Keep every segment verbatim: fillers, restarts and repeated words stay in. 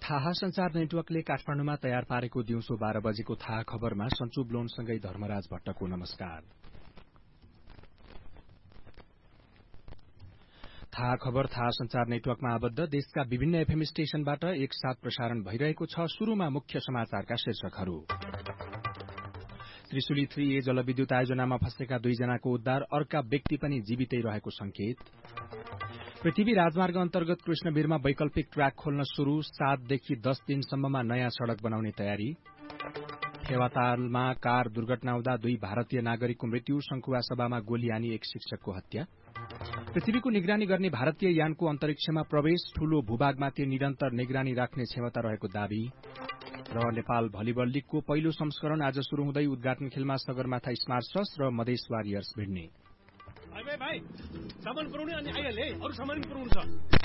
थाहा संचार नेटवर्कले काठमाडौँमा तयार पारेको दिउँसो बाह्र बजेको थाहा खबरमा सञ्चु ब्लोनसँगै धर्मराज भट्टको नमस्कार। थाहा खबर थाहा संचार नेटवर्कमा आबद्ध देशका विभिन्न एफएम स्टेशनबाट एकसाथ प्रसारण भइरहेको छ। शुरूमा मुख्य समाचारका शीर्षकहरू। त्रिशुली थ्री ए जलविद्युत आयोजनामा फँसेका दुईजनाको उद्धार, अर्का व्यक्ति पनि जीवितै रहेको संकेत। पृथ्वी राजमार्ग अन्तर्गत कृष्णवीरमा वैकल्पिक ट्र्याक खोल्न शुरू, सातदेखि दस दिनसम्ममा नयाँ सड़क बनाउने तयारी। फेवातालमा कार दुर्घटना हुँदा दुई भारतीय नागरिकको मृत्यु, शंखुवासभामा गोली हानी एक शिक्षकको हत्या। पृथ्वीको निगरानी गर्ने भारतीय यानको अन्तरिक्षमा प्रवेश, ठूलो भूभागमाथि निरन्तर निगरानी राख्ने क्षमता रहेको दावी। र नेपाल भलिबल लीगको पहिलो संस्करण आज शुरू हुँदै उद्घाटन खेलमा सगरमाथा स्मार्ट्स र मधेस वारियर्स भिड्ने। भाइ भाइ सामान पुर्याउने अनि आइहाले, अरु सामान पनि पुर्याउनु छ।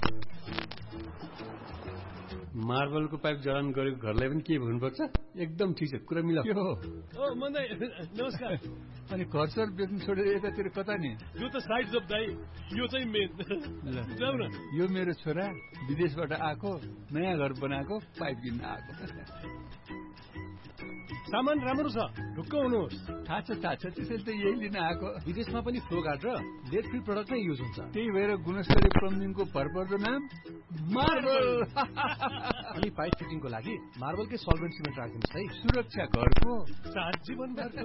मार्बलको पाइप जडान गरेको घरलाई पनि के भन्नुपर्छ? एकदम ठिक छ, कुरा मिलाऊ। ओ मन्दै नमस्कार। अनि घर सर बेच्नु छोडेर यतातिर कता नि? यो त साइड जब दाइ, यो चाहिँ मेन। जाऊ न। यो मेरो छोरा विदेशबाट आएको, नयाँ घर बनाएको, पाइप किन्न आएको। सामान राम्रो छ, ढुक्क हुनुहोस्। थाहा छ थाहा छ, त्यसैले त यही लिन आएको। विदेशमा पनि फ्लो गार्ड र लेड फ्री प्रडक्ट नै युज हुन्छ। त्यही भएर गुणस्तरीय प्लम्बिङको भरपर्दो नाम मार्बल। अनि पाइप फिटिङको लागि मार्बलकै सल्भेन्ट सिमेन्ट राखिदिनुहोस् है। सुरक्षा घरको सात जीवन भरको।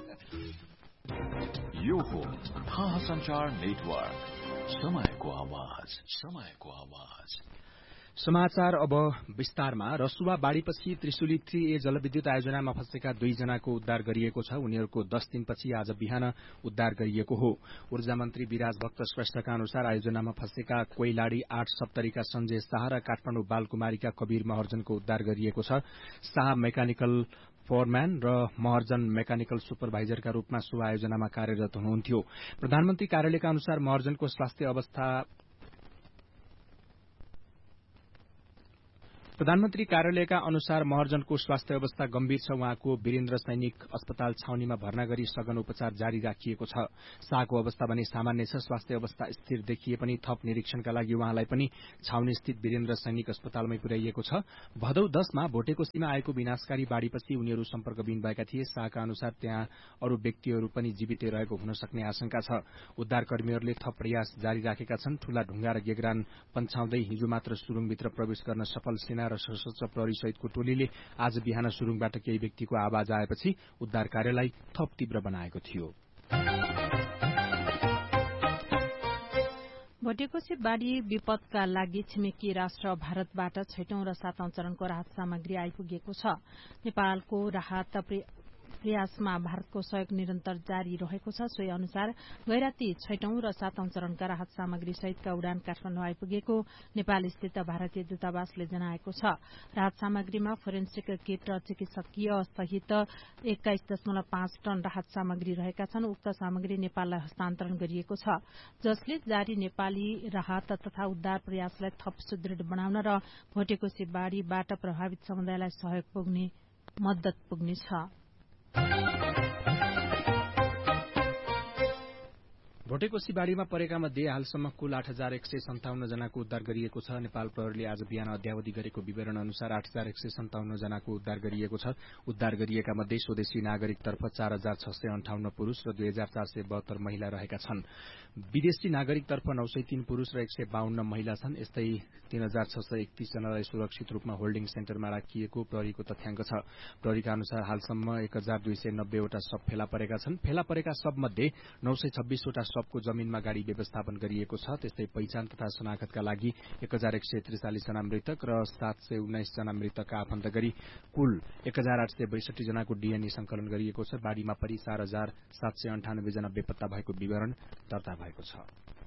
यो हो थाहा संचार नेटवर्क, समयको आवाज, समयको आवाज। समाचार अब विस्तारमा। रसुवा बाढ़ीपछि त्रिशुली थ्री ए जलविद्युत आयोजनामा फँसेका दुईजनाको उद्धार गरिएको छ। उनीहरूको दस दिनपछि आज बिहान उद्धार गरिएको हो। ऊर्जा मन्त्री विराज भक्त श्रेष्ठका अनुसार आयोजनामा फँसेका कोइलाड़ी आठ सप्तरीका सञ्जय शाह र काठमाडौँ बालकुमारीका कवीर महर्जनको उद्धार गरिएको छ। शाह मेकानिकल फोरम्यान र महर्जन मेकानिकल सुपरभाइजरका रूपमा सो आयोजनामा कार्यरत हुनुहुन्थ्यो। प्रधानमन्त्री कार्यालयका अनुसार महर्जनको स्वास्थ्य अवस्था प्रधानमन्त्री कार्यालयका अनुसार महर्जनको स्वास्थ्य अवस्था गम्भीर छ। उहाँको वीरेन्द्र सैनिक अस्पताल छाउनीमा भर्ना गरी सघन उपचार जारी राखिएको छ। शाहको अवस्था भने सामान्य छ। स्वास्थ्य अवस्था स्थिर देखिए पनि थप निरीक्षणका लागि उहाँलाई पनि छाउनीस्थित वीरेन्द्र सैनिक अस्पतालमै पुर्याइएको छ। भदौ दशमा भोटेकोसीमा आएको विनाशकारी बाढ़ीपछि उनीहरू सम्पर्कविहीन भएका थिए। शाहका अनुसार त्यहाँ अरू व्यक्तिहरू पनि जीवितै रहेको हुन सक्ने आशंका छ। उद्धारकर्मीहरूले थप प्रयास जारी राखेका छन्। ठूला ढुङ्गा र गेगरान पन्छाउँदै हिजो मात्र सुरुङभित्र प्रवेश गर्न सफल सेना र सशस्त्र प्रहरी सहितको टोलीले आज बिहान सुरुङबाट केही व्यक्तिको आवाज आएपछि उद्धार कार्यलाई थप तीव्र बनाएको थियो। भोटेकोशी बाढ़ी विपदका लागि छिमेकी राष्ट्र भारतबाट छैटौं र सातौं चरणको राहत सामग्री आइपुगेको छ। नेपालको राहत प्रयासमा भारतको सहयोग निरन्तर जारी रहेको छ। सोही अनुसार गैराती छैटौं र सातौं चरणका राहत सामग्री सहितका उडान काठमाडौँ आइपुगेको नेपाल स्थित भारतीय दूतावासले जनाएको छ। राहत सामग्रीमा फोरेन्सिक किट र चिकित्सकीय सहित एक्काइस दशमलव पाँच टन राहत सामग्री रहेका छन्। उक्त सामग्री नेपाललाई हस्तान्तरण गरिएको छ, जसले जारी नेपाली राहत तथा उद्धार प्रयासलाई थप सुदृढ़ बनाउन र भोटेकोशी बाढ़ीबाट प्रभावित समुदायलाई सहयोग पुग्ने मद्दत पुग्नेछ। भोटेकोशी बाढ़ीमा परेका मध्ये हालसम्म कुल आठ हजार एक सय सन्ताउन्न जनाको उद्धार गरिएको छ। नेपाल प्रहरीले आज बिहान अद्यावधि गरेको विवरण अनुसार आठ हजार एक सय सन्ताउन्न जनाको उद्धार गरिएको छ। उद्धार गरिएका मध्ये स्वदेशी नागरिकतर्फ चार हजार छ सय अन्ठाउन्न पुरूष र दुई हजार चार सय बहत्तर महिला रहेका छन्। विदेशी नागरिकतर्फ नौ सय तीन पुरूष र एक सय बाहन्न महिला छन्। यस्तै तीन हजार छ सय एकतीस जनालाई सुरक्षित रूपमा होल्डिङ सेन्टरमा राखिएको प्रहरीको तथ्याङ्क छ। प्रहरीका अनुसार हालसम्म एक हजार दुई सय नब्बेवटा शव फेला परेका छन्। फेला परेका शवमध्ये नौ सय छब्बीसवटा शवको जमीनमा गाड़ी व्यवस्थापन गरिएको छ। त्यस्तै पहिचान तथा शनाखतका लागि एक हजार एक सय त्रिचालिस जना मृतक र सात सय उन्नाइस जना मृतकका आफन्त गरी कुल एक हजार आठ सय बैसठी जनाको डीएनए संकलन गरिएको छ। बाढ़ीमा परि चार हजार सात सय अन्ठानब्बे जना बेपत्ता भएको विवरण दर्ता भएको छ।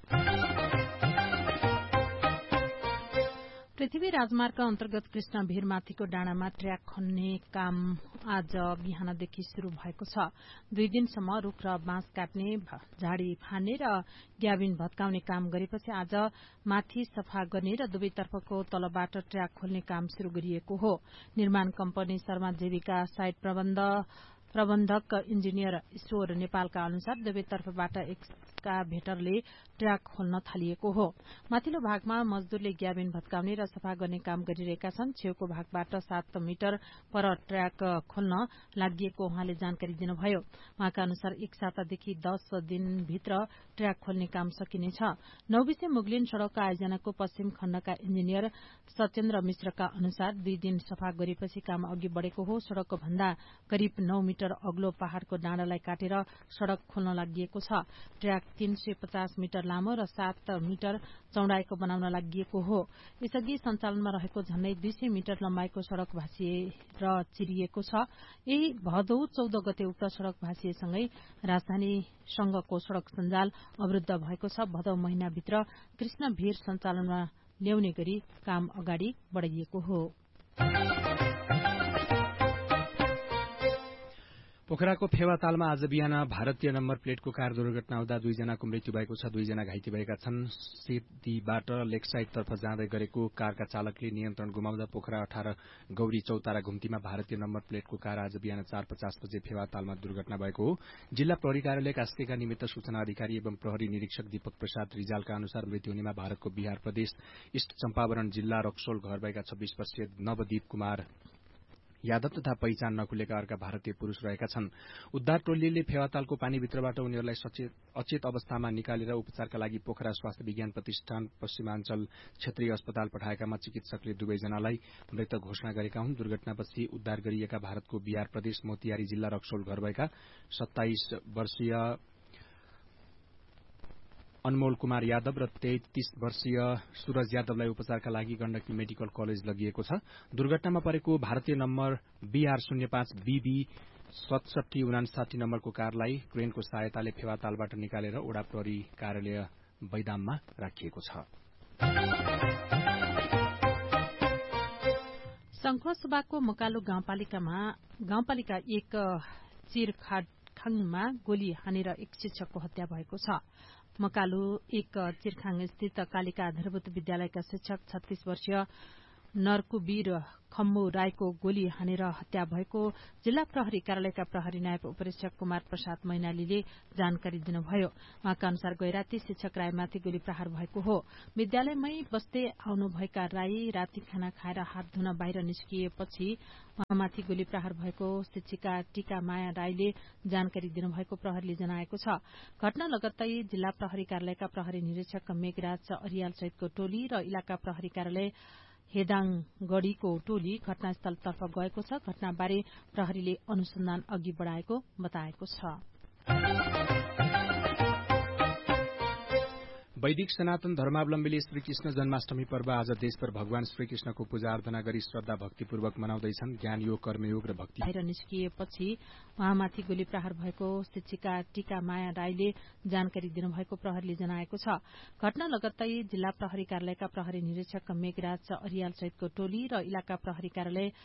पृथ्वी राजमार्ग अन्तर्गत कृष्ण भीरमाथिको डाँडामा ट्र्याक खन्ने काम आज बिहानदेखि शुरू भएको छ। दुई दिनसम्म रूख र बाँस काट्ने, झाडी फान्ने र ग्याबिन भत्काउने काम गरेपछि आज माथि सफा गर्ने र दुवैतर्फको तलबाट ट्र्याक खोल्ने काम शुरू गरिएको हो। निर्माण कम्पनी शर्मा जीविका साइट प्रबन्ध प्रबन्धक इन्जिनियर ईश्वर नेपालका अनुसार दुवैतर्फबाट एक एक्सकाभेटरले ट्र्याक खोल्न थालिएको हो। माथिल्लो भागमा मजदूरले ग्याबिन भत्काउने र सफा गर्ने काम गरिरहेका छन्। छेउको भागबाट सात मिटर पर ट्र्याक खोल्न लागि उहाँले जानकारी दिनुभयो। उहाँका अनुसार एक सातादेखि दस दिनभित्र ट्र्याक खोल्ने काम सकिनेछ। नौबिसे मुगलिन सड़कको आयोजनाको पश्चिम खण्डका इन्जिनियर सत्येन्द्र मिश्रका अनुसार दुई दिन सफा गरेपछि काम अघि बढ़ेको हो। सड़कको भन्दा करिब नौ मिटर अग्लो पहाड़को डाँडालाई काटेर सड़क खोल्न लागि छ। ट्र्याक तीन सय पचास मिटर लामो र सात मिटर चौड़ाईको बनाउन लागि हो। यसअघि सञ्चालनमा रहेको झण्डै दुई सय मिटर लम्बाईको सड़क भाँसिएर चिरिएको छ। यही भदौ चौध गते उक्त सड़क भाँसिएसँगै राजधानीसँगको सड़क सञ्जाल अवरूद्ध भएको छ। भदौ महिनाभित्र कृष्ण भीर सञ्चालनमा ल्याउने गरी काम अगाडि बढ़ाइएको हो। पोखराको फेवातालमा आज बिहान भारतीय नम्बर प्लेटको कार दुर्घटना हुँदा दुईजनाको मृत्यु भएको छ। दुईजना घाइते भएका छन्। सेतीबाट लेकसाइडतर्फ जाँदै गरेको कारका चालकले नियन्त्रण गुमाउँदा पोखरा अठार गौरी चौतारा घुम्तीमा भारतीय नम्बर प्लेटको कार आज बिहान चार पचास बजे फेवातालमा दुर्घटना भएको हो। जिल्ला प्रहरी कार्यालय कास्कीका निमित्त सूचना अधिकारी एवं प्रहरी निरीक्षक दीपक प्रसाद रिजालका अनुसार मृत्यु हुनेमा भारतको बिहार प्रदेश ईस्ट चम्पावरण जिल्ला रक्सोल घर भएका छब्बीस वर्षीय नवदीप कुमार यादव तथा पहिचान नखुलेका अर्का भारतीय पुरूष रहेका छन्। उद्धार टोलीले फेवातालको पानीभित्रबाट उनीहरूलाई अचेत अवस्थामा निकालेर उपचारका लागि पोखरा स्वास्थ्य विज्ञान प्रतिष्ठान पश्चिमाञ्चल क्षेत्रीय अस्पताल पठाएकामा चिकित्सकले दुवैजनालाई मृत घोषणा गरेका हुन्। दुर्घटनापछि उद्धार गरिएका भारतको बिहार प्रदेश मोतिहारी जिल्ला रक्सोल घर भएका सत्ताइस वर्षीय अनमोल कुमार यादव र तैंतीस वर्षीय सूरज यादवलाई उपचारका लागि गण्डकी मेडिकल कलेज लगिएको छ। दुर्घटनामा परेको भारतीय नम्बर बीआर शून्य पाँच बीबी सतसठी उनासाठी नम्बरको कारलाई क्रेनको सहायताले फेवातालबाट निकालेर ओडा प्रहरी कार्यालय बैदाममा राखिएको छ। संखुवासभाको मकालु गाउँपालिकामा गाउँपालिका एक चिरखाङमा गोली हानेर एक शिक्षकको हत्या भएको छ। मकालु एक चिरखाङ स्थित कालिका आधारभूत विद्यालयका शिक्षक छत्तीस वर्षीय नरकुवीर खम्बु राईको गोली हानेर हत्या भएको जिल्ला प्रहरी कार्यालयका प्रहरी नायब उपरीक्षक कुमार प्रसाद मैनालीले जानकारी दिनुभयो। उहाँका अनुसार गैराती शिक्षक राईमाथि गोली प्रहार भएको हो। विद्यालयमै बस्दै आउनुभएका राई राति खाना खाएर हात धुन बाहिर निस्किएपछि उहाँमाथि गोली प्रहार भएको शिक्षिका टीका माया राईले जानकारी दिनुभएको प्रहरीले जनाएको छ। घटना लगत्तै जिल्ला प्रहरी कार्यालयका प्रहरी निरीक्षक मेघराज अरियाल सहितको टोली र इलाका प्रहरी कार्यालय हेदाङगढ़ीको टोली घटनास्थलतर्फ गएको छ। घटनाबारे प्रहरीले अनुसन्धान अघि बढ़ाएको बताएको छ। वैदिक सनातन धर्मावलम्बीले श्रीकृष्ण जन्माष्टमी पर्व आज देशभर भगवान श्रीकृष्णको पूजा अर्चना गरी श्रद्धा भक्तिपूर्वक मनाउँदैछन्। ज्ञान योग कर्मयोग र भक्ति बाहिर निस्किएपछि उहाँमाथि गोली प्रहार भएको शिक्षिका टीका माया राईले जानकारी दिनुभएको प्रहरीले जनाएको छ। घटना लगत्तै जिल्ला प्रहरी कार्यालयका प्रहरी निरीक्षक मेघराज अरियाल सहितको टोली र इलाका प्रहरी कार्यालय